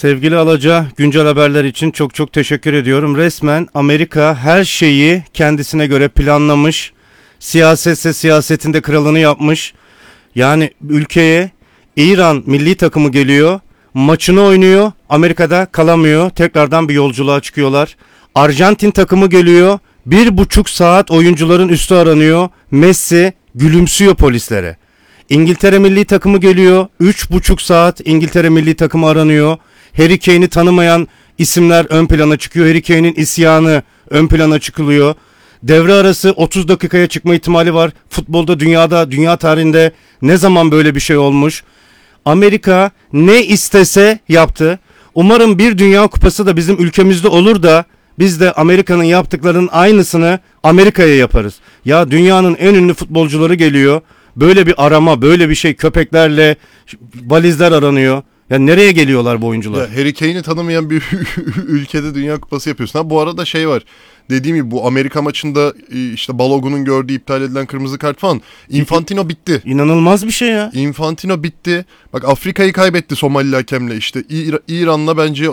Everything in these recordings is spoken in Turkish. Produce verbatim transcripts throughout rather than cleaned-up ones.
Sevgili Alaca, güncel haberler için çok çok teşekkür ediyorum. Resmen Amerika her şeyi kendisine göre planlamış. Siyasetse siyasetinde kralını yapmış. Yani ülkeye İran milli takımı geliyor. Maçını oynuyor. Amerika'da kalamıyor. Tekrardan bir yolculuğa çıkıyorlar. Arjantin takımı geliyor. Bir buçuk saat oyuncuların üstü aranıyor. Messi gülümsüyor polislere. İngiltere milli takımı geliyor. Üç buçuk saat İngiltere milli takımı aranıyor. Harry Kane'i tanımayan isimler ön plana çıkıyor. Harry Kane'in isyanı ön plana çıkılıyor. Devre arası otuz dakikaya çıkma ihtimali var. Futbolda, dünyada, dünya tarihinde ne zaman böyle bir şey olmuş? Amerika ne istese yaptı. Umarım bir Dünya Kupası da bizim ülkemizde olur da biz de Amerika'nın yaptıklarının aynısını Amerika'ya yaparız. Ya dünyanın en ünlü futbolcuları geliyor. Böyle bir arama, böyle bir şey, köpeklerle valizler aranıyor. Ya nereye geliyorlar bu oyuncular? Ya Harry Kane'i tanımayan bir ülkede Dünya Kupası yapıyorsun. Ha bu arada şey var. Dediğim gibi bu Amerika maçında işte Balogun'un gördüğü iptal edilen kırmızı kart falan. Infantino bitti. İnanılmaz bir şey ya. Infantino bitti. Bak Afrika'yı kaybetti Somalili hakemle. İşte İran'la bence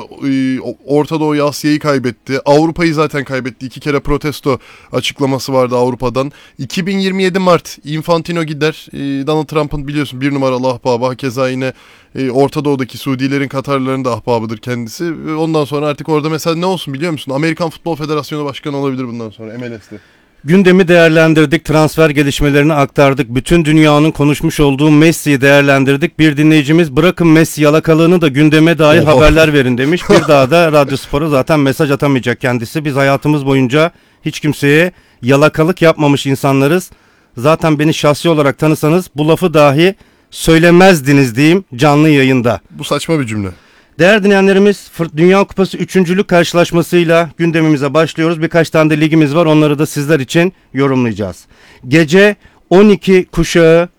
Orta Doğu'yu, Asya'yı kaybetti. Avrupa'yı zaten kaybetti. İki kere protesto açıklaması vardı Avrupa'dan. iki bin yirmi yedi Mart Infantino gider. Donald Trump'ın biliyorsun bir numaralı ahbabı. Keza yine Orta Doğu'daki Suudilerin, Katarlıların da ahbabıdır kendisi. Ondan sonra artık orada mesela ne olsun biliyor musun? Amerikan Futbol Federasyonu Başkanı olabilir bundan sonra M L S'te. Gündemi değerlendirdik, transfer gelişmelerini aktardık. Bütün dünyanın konuşmuş olduğu Messi'yi değerlendirdik. Bir dinleyicimiz bırakın Messi yalakalığını da gündeme dair Oha. haberler verin demiş. Bir daha da Radyo Spor'a zaten mesaj atamayacak kendisi. Biz hayatımız boyunca hiç kimseye yalakalık yapmamış insanlarız. Zaten beni şahsi olarak tanısanız bu lafı dahi söylemezdiniz diyeyim canlı yayında. Bu saçma bir cümle. Değerli dinleyenlerimiz, Dünya Kupası üçüncülük karşılaşmasıyla gündemimize başlıyoruz. Birkaç tane de ligimiz var, onları da sizler için yorumlayacağız. Gece on iki kuşağı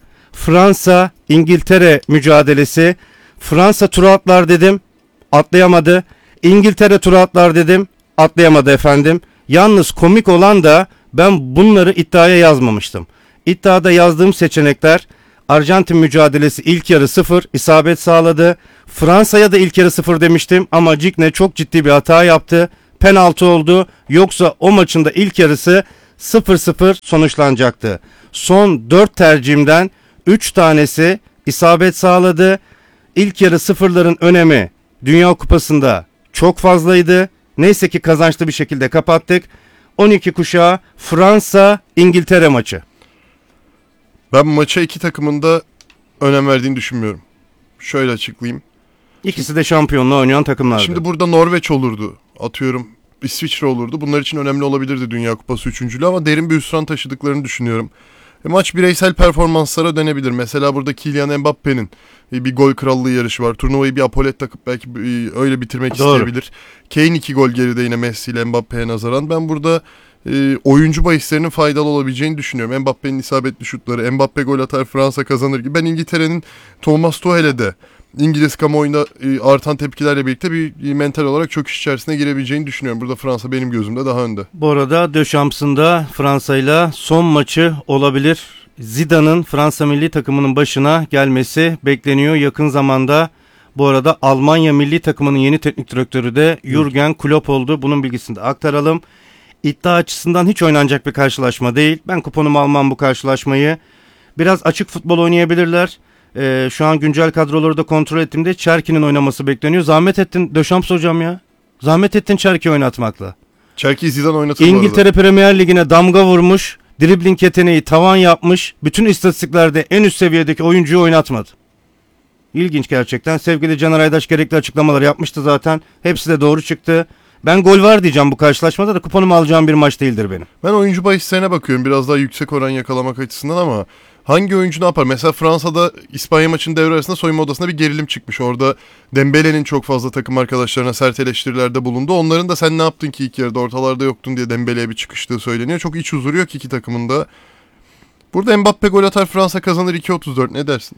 Fransa-İngiltere mücadelesi. Fransa tura atlar dedim, atlayamadı. İngiltere tura atlar dedim, atlayamadı efendim. Yalnız komik olan da ben bunları iddiaya yazmamıştım. İddiada yazdığım seçenekler: Arjantin mücadelesi ilk yarı sıfır isabet sağladı. Fransa'ya da ilk yarı sıfır demiştim ama Cikne çok ciddi bir hata yaptı. Penaltı oldu. Yoksa o maçın da ilk yarısı sıfır sıfır sonuçlanacaktı. Son dört tercihimden üç tanesi isabet sağladı. İlk yarı sıfırların önemi Dünya Kupası'nda çok fazlaydı. Neyse ki kazançlı bir şekilde kapattık. on iki kuşağı Fransa-İngiltere maçı. Ben maça iki takımın da önem verdiğini düşünmüyorum. Şöyle açıklayayım. İkisi de şampiyonluğa oynayan takımlardı. Şimdi burada Norveç olurdu. Atıyorum İsviçre olurdu. Bunlar için önemli olabilirdi Dünya Kupası üçüncülüğü ama derin bir hüsran taşıdıklarını düşünüyorum. E, maç bireysel performanslara dönebilir. Mesela burada Kylian Mbappe'nin e, bir gol krallığı yarışı var. Turnuvayı bir apolet takıp belki e, öyle bitirmek Doğru. isteyebilir. Kane iki gol geride yine Messi ile Mbappe'ye nazaran. Ben burada e, oyuncu bahislerinin faydalı olabileceğini düşünüyorum. Mbappe'nin isabetli şutları, Mbappe gol atar Fransa kazanır gibi. Ben İngiltere'nin Thomas Tuchel'e de İngiliz kamuoyunda e, artan tepkilerle birlikte bir mental olarak çöküş içerisine girebileceğini düşünüyorum. Burada Fransa benim gözümde daha önde. Bu arada Dechamps'ın da Fransa'yla son maçı olabilir. Zidane'ın Fransa milli takımının başına gelmesi bekleniyor yakın zamanda. Bu arada Almanya milli takımının yeni teknik direktörü de Jürgen Klopp oldu. Bunun bilgisini de aktaralım. İddia açısından hiç oynanacak bir karşılaşma değil. Ben kuponumu almam bu karşılaşmayı. Biraz açık futbol oynayabilirler. Ee, şu an güncel kadroları da kontrol ettiğimde Cherki'nin oynaması bekleniyor. Zahmet ettin Deschamps hocam ya. Zahmet ettin Cherki oynatmakla. Cherki'yi Zidane oynatır İngiltere Premier Ligi'ne damga vurmuş. Dribbling yeteneği tavan yapmış. Bütün istatistiklerde en üst seviyedeki oyuncuyu oynatmadı. İlginç gerçekten. Sevgili Caner Aydaş gerekli açıklamalar yapmıştı zaten. Hepsi de doğru çıktı. Ben gol var diyeceğim bu karşılaşmada da kuponumu alacağım bir maç değildir benim. Ben oyuncu bahislerine bakıyorum biraz daha yüksek oran yakalamak açısından ama hangi oyuncu ne yapar? Mesela Fransa'da İspanya maçının devre arasında soyunma odasında bir gerilim çıkmış. Orada Dembele'nin çok fazla takım arkadaşlarına sert eleştirilerde bulundu. Onların da sen ne yaptın ki ilk yarıda ortalarda yoktun diye Dembele'ye bir çıkıştığı söyleniyor. Çok iç huzuru yok iki takımın da. Burada Mbappe gol atar Fransa kazanır iki otuz dört ne dersin?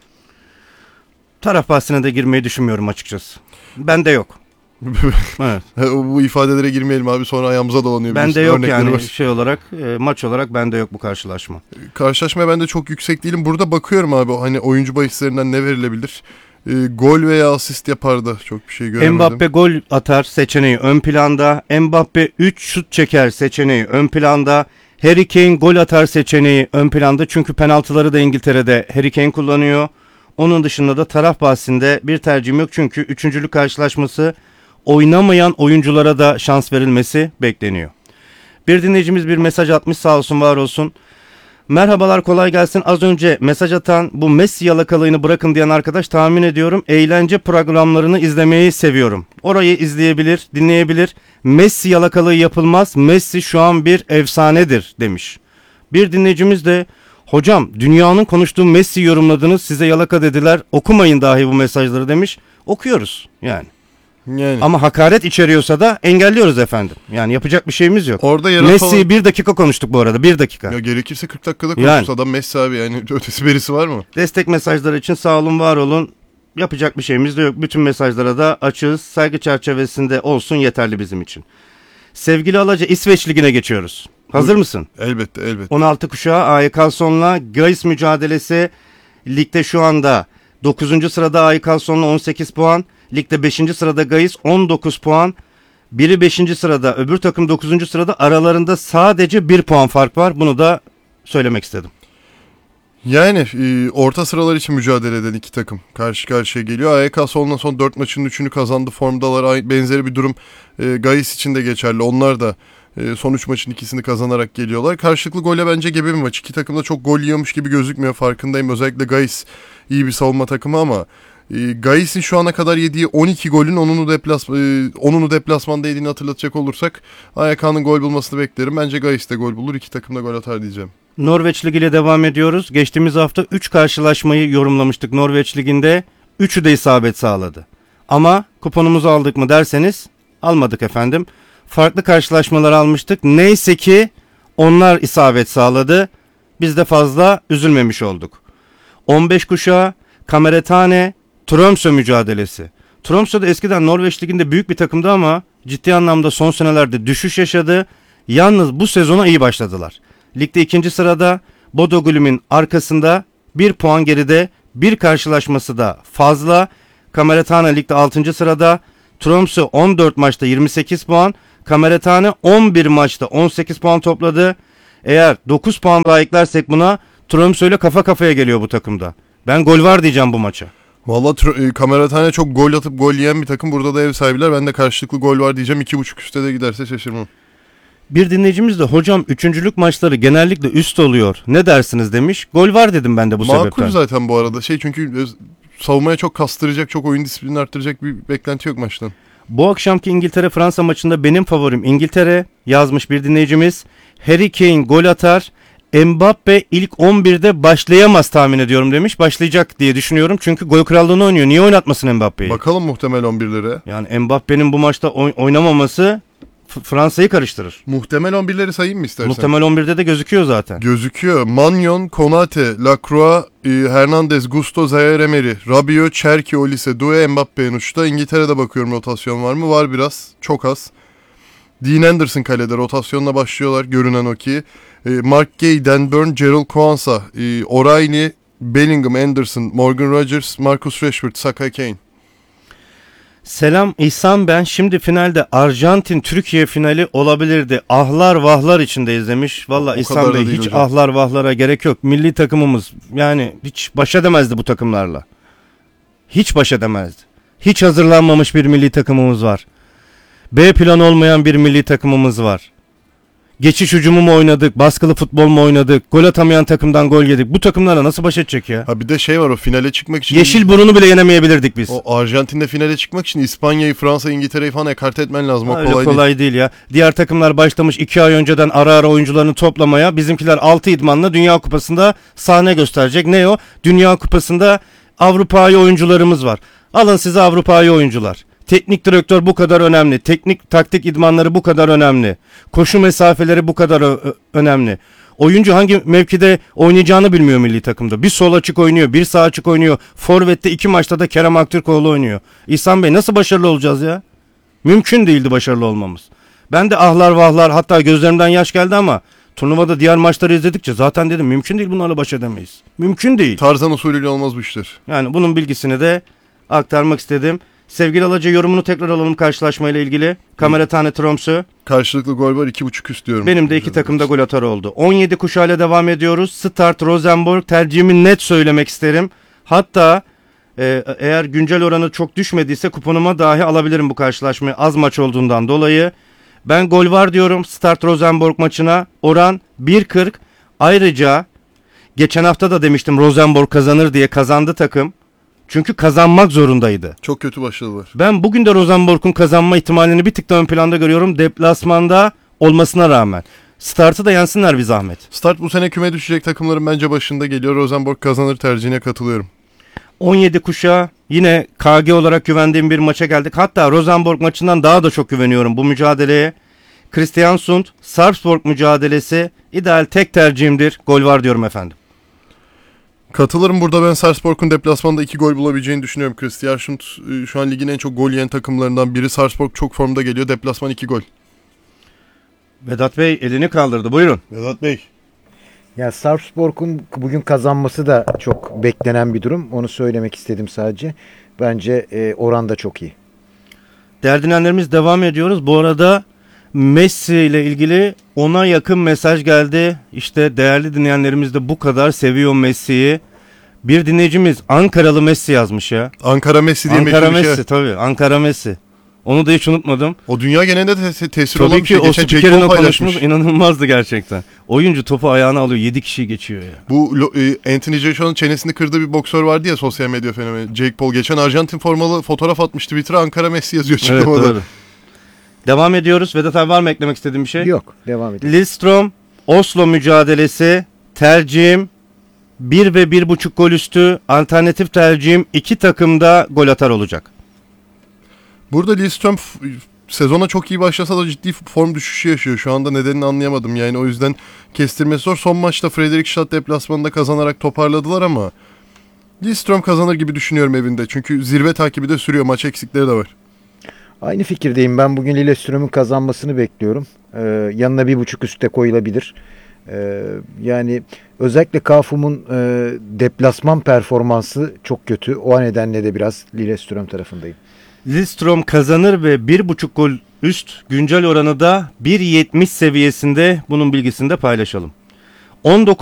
Taraf bahsine de girmeyi düşünmüyorum açıkçası. Bende yok. Evet. Bu ifadelere girmeyelim abi sonra ayağımıza dolanıyor. Bende yok yani var. Şey olarak e, maç olarak bende yok bu karşılaşma. Karşılaşmaya ben de çok yüksek değilim. Burada bakıyorum abi hani oyuncu bahislerinden ne verilebilir? e, gol veya asist yapar da çok bir şey göremedim. Mbappe gol atar seçeneği ön planda. Mbappe üç şut çeker seçeneği ön planda. Harry Kane gol atar seçeneği ön planda. Çünkü penaltıları da İngiltere'de Harry Kane kullanıyor. Onun dışında da taraf bahsinde bir tercihim yok. Çünkü üçüncülük karşılaşması oynamayan oyunculara da şans verilmesi bekleniyor. Bir dinleyicimiz bir mesaj atmış, sağ olsun var olsun. Merhabalar, kolay gelsin. Az önce mesaj atan bu Messi yalakalığını bırakın diyen arkadaş, tahmin ediyorum eğlence programlarını izlemeyi seviyorum. Orayı izleyebilir, dinleyebilir. Messi yalakalığı yapılmaz. Messi şu an bir efsanedir demiş. Bir dinleyicimiz de hocam dünyanın konuştuğu Messi yorumladınız, size yalaka dediler, okumayın dahi bu mesajları demiş. Okuyoruz yani. Yani. Ama hakaret içeriyorsa da engelliyoruz efendim. Yani yapacak bir şeyimiz yok. Orada yarın Messi'yi falan... bir dakika konuştuk bu arada. Bir dakika. Ya gerekirse kırk dakikada konuşsa Yani. adam Messi abi, yani ötesi berisi var mı? Destek mesajları için sağ olun, var olun. Yapacak bir şeyimiz de yok. Bütün mesajlara da açığız. Saygı çerçevesinde olsun yeterli bizim için. Sevgili Alaca, İsveç Ligi'ne geçiyoruz. Hazır Buyur. mısın? Elbette elbette. on altı kuşağı A Y K Son'la Gais mücadelesi. Ligde şu anda dokuzuncu sırada A Y K Son'la on sekiz puan. Ligde beşinci sırada Gais on dokuz puan. Biri beşinci sırada, öbür takım dokuzuncu sırada. Aralarında sadece bir puan fark var. Bunu da söylemek istedim. Yani e, orta sıralar için mücadele eden iki takım karşı karşıya geliyor. A Y K Solna son dört maçının üçünü kazandı. Formdalar. Ay- Benzeri bir durum e, Gais için de geçerli. Onlar da e, son üç maçın ikisini kazanarak geliyorlar. Karşılıklı gole bence gebe bir maç. İki takım da çok gol yiyormuş gibi gözükmüyor, farkındayım. Özellikle Gais iyi bir savunma takımı ama e, Gais'in şu ana kadar yediği on iki golün onunu, deplas, e, onunu deplasmanda yediğini hatırlatacak olursak A Y K'nın gol bulmasını beklerim. Bence Gais de gol bulur. İki takım da gol atar diyeceğim. Norveç Ligi ile devam ediyoruz. Geçtiğimiz hafta üç karşılaşmayı yorumlamıştık Norveç Ligi'nde. üçü de isabet sağladı. Ama kuponumuzu aldık mı derseniz almadık efendim. Farklı karşılaşmalar almıştık. Neyse ki onlar isabet sağladı. Biz de fazla üzülmemiş olduk. on beş kuşağı Kameretane Tromsø mücadelesi. Tromsø de eskiden Norveç Ligi'nde büyük bir takımdı ama ciddi anlamda son senelerde düşüş yaşadı. Yalnız bu sezona iyi başladılar. Ligde ikinci sırada, Bodo Glimt'in arkasında bir puan geride, bir karşılaşması da fazla. Kameretane ligde altıncı sırada, Tromsø on dört maçta yirmi sekiz puan, Kameretane on bir maçta on sekiz puan topladı. Eğer dokuz puan daha eklersek buna, Tromsø ile kafa kafaya geliyor bu takımda. Ben gol var diyeceğim bu maça. Valla e, Kameratane çok gol atıp gol yiyen bir takım. Burada da ev sahibiler. Ben de karşılıklı gol var diyeceğim. iki buçuk üstte de giderse şaşırmam. Bir dinleyicimiz de hocam üçüncülük maçları genellikle üst oluyor, ne dersiniz demiş. Gol var dedim ben de bu Makul sebepten. zaten bu arada. Şey, çünkü savunmaya çok kastıracak, çok oyun disiplini arttıracak bir beklenti yok maçtan. Bu akşamki İngiltere-Fransa maçında benim favorim İngiltere yazmış bir dinleyicimiz. Harry Kane gol atar. Mbappe ilk on birde başlayamaz tahmin ediyorum demiş. Başlayacak diye düşünüyorum çünkü gol krallığını oynuyor. Niye oynatmasın Mbappe'yi? Bakalım muhtemel on birlere. Yani Mbappe'nin bu maçta oy- oynamaması F- Fransa'yı karıştırır. Muhtemel on birleri sayayım mı istersen? Muhtemel on birde de gözüküyor zaten. Gözüküyor. Magnon, Konate, Lacroix, e, Hernandez, Gusto, Zaire-Emery, Rabiot, Cherki, Olise, Doué, Mbappe en uçta. İngiltere'de bakıyorum rotasyon var mı? Var biraz. Çok az. Dean Anderson kalede. Rotasyonla başlıyorlar. Görünen o ki. E, Mark Gay, Dan Burn, Gerald Kwanza, e, O'Reilly, Bellingham, Anderson, Morgan Rogers, Marcus Rashford, Saka, Kane. Selam İhsan, ben şimdi finalde Arjantin Türkiye finali olabilirdi. Ahlar vahlar içinde izlemiş. Valla O İhsan kadar da Bey değil hiç hocam. ahlar vahlara gerek yok. Milli takımımız yani hiç baş edemezdi bu takımlarla. Hiç baş edemezdi. Hiç hazırlanmamış bir milli takımımız var. B plan olmayan bir milli takımımız var. Geçiş hücumu mu oynadık, baskılı futbol mu oynadık, gol atamayan takımdan gol yedik. Bu takımlarla nasıl baş edecek ya? Ha bir de şey var, o finale çıkmak için... Yeşil burunu bile yenemeyebilirdik biz. O Arjantin'de finale çıkmak için İspanya'yı, Fransa'yı, İngiltere'yi falan ekart etmen lazım. O Öyle kolay, kolay değil. değil ya. Diğer takımlar başlamış iki ay önceden ara ara oyuncularını toplamaya. Bizimkiler altı idmanla Dünya Kupası'nda sahne gösterecek. Ne o? Dünya Kupası'nda Avrupa'yı oyuncularımız var. Alın size Avrupa'yı oyuncular. Teknik direktör bu kadar önemli. Teknik taktik idmanları bu kadar önemli. Koşu mesafeleri bu kadar ö- ö- önemli. Oyuncu hangi mevkide oynayacağını bilmiyor milli takımda. Bir sol açık oynuyor, bir sağ açık oynuyor. Forvet'te iki maçta da Kerem Aktürkoğlu oynuyor. İhsan Bey nasıl başarılı olacağız ya? Mümkün değildi başarılı olmamız. Ben de ahlar vahlar, hatta gözlerimden yaş geldi ama turnuvada diğer maçları izledikçe zaten dedim mümkün değil, bunlarla baş edemeyiz. Mümkün değil. Tarzan usulüyle olmaz bu işler. Yani bunun bilgisini de aktarmak istedim. Sevgili Alaca, yorumunu tekrar alalım karşılaşmayla ilgili. Kamera tane Tromsø. Karşılıklı gol var, iki buçuk üst diyorum. Benim de iki takım da gol atar oldu. on yedi kuşağıyla devam ediyoruz. Start Rosenborg, tercihimi net söylemek isterim. Hatta e, eğer güncel oranı çok düşmediyse kuponuma dahi alabilirim bu karşılaşmayı, az maç olduğundan dolayı. Ben gol var diyorum Start Rosenborg maçına. Oran bir kırk. Ayrıca geçen hafta da demiştim Rosenborg kazanır diye, kazandı takım. Çünkü kazanmak zorundaydı. Çok kötü başladılar. Ben bugün de Rosenborg'un kazanma ihtimalini bir tık da ön planda görüyorum. Deplasmanda olmasına rağmen. Start'ı da yensinler bir zahmet. Start bu sene küme düşecek takımların bence başında geliyor. Rosenborg kazanır tercihine katılıyorum. on yedi kuşağı yine K G olarak güvendiğim bir maça geldik. Hatta Rosenborg maçından daha da çok güveniyorum bu mücadeleye. Kristiansund, Sarpsborg mücadelesi ideal tek tercihimdir. Gol var diyorum efendim. Katılırım, burada ben Sarpsborg'un deplasmanda iki gol bulabileceğini düşünüyorum. Kristiansund e, şu an ligin en çok gol yiyen takımlarından biri. Sarpsborg çok formda geliyor. Deplasman iki gol. Vedat Bey elini kaldırdı. Buyurun. Vedat Bey. Ya Sarpsborg'un bugün kazanması da çok beklenen bir durum. Onu söylemek istedim sadece. Bence e, oran da çok iyi. Değerli dinleyenlerimiz, devam ediyoruz. Bu arada Messi ile ilgili ona yakın mesaj geldi. İşte değerli dinleyenlerimiz de bu kadar seviyor Messi'yi. Bir dinleyicimiz Ankaralı Messi yazmış ya. Ankara Messi diye Ankara meşhur bir Messi şey. tabii. Ankara Messi. Onu da hiç unutmadım. O dünya genelinde de te- tesir olan Tabii bir ki şey. o Geçen Jake spikerin Paul o paylaşmış. konuşması inanılmazdı gerçekten. Oyuncu topu ayağına alıyor. yedi kişiyi geçiyor ya. Bu lo- e, Anthony Joshua'nın çenesini kırdığı bir boksör vardı ya, sosyal medya fenomeni. Jake Paul geçen Arjantin formalı fotoğraf atmış Twitter'a, Ankara Messi yazıyor Evet, açıklamada. doğru. Devam ediyoruz. Vedat abi, var mı eklemek istediğin bir şey? Yok, devam edelim. Lillestrøm Oslo mücadelesi, tercihim bir ve bir buçuk gol üstü, alternatif tercihim iki takımda gol atar olacak. Burada Lillestrøm f- sezona çok iyi başlasa da ciddi form düşüşü yaşıyor. Şu anda nedenini anlayamadım. Yani o yüzden kestirmesi zor. Son maçta Fredrikstad deplasmanında kazanarak toparladılar ama Lillestrøm kazanır gibi düşünüyorum evinde. Çünkü zirve takibi de sürüyor. Maç eksikleri de var. Aynı fikirdeyim. Ben bugün Lillestrøm'ün kazanmasını bekliyorum. Ee, yanına bir buçuk üstte koyulabilir. Ee, yani özellikle Kafum'un e, deplasman performansı çok kötü. O nedenle de biraz Lillestrøm tarafındayım. Lillestrøm kazanır ve bir buçuk gol üst, güncel oranı da bir yetmiş seviyesinde, bunun bilgisini de paylaşalım. on dokuz